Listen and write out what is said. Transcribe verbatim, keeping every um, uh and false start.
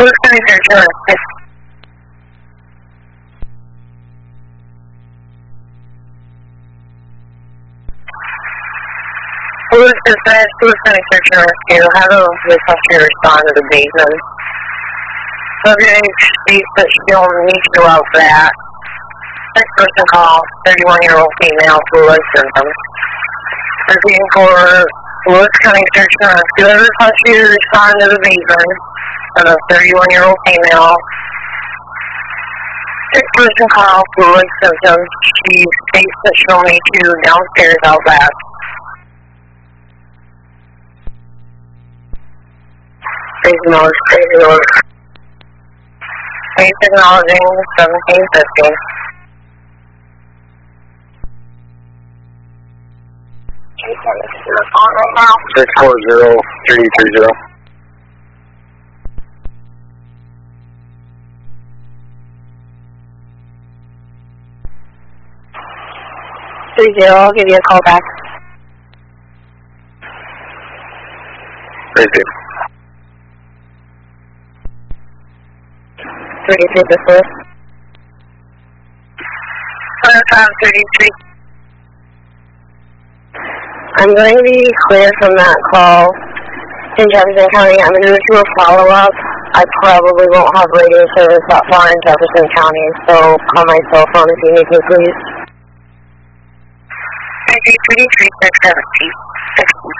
Who's going to search her? Who's the best? Who's going to search and rescue? Have a police officer respond to the basement. Subject states that she don't need to go out for that. Next person call, thirty-one-year-old female, flu-like symptoms. Repeating for Lewis County search and rescue. Every officer respond to the basement of a thirty-one-year-old female. Six person call, flu-like symptoms. She states that she'll meet you downstairs out back. Crazy North, Crazy North. Please acknowledging seventeen fifty. On right now. six four zero three three zero. Three zero, I'll give you a call back. Thank you. thirty-three before. five thirty-three. I'm going to be clear from that call in Jefferson County. I'm going to do a follow-up. I probably won't have radio service that far in Jefferson County, so call my cell phone if you need me, please. thirty-three, six seventeen.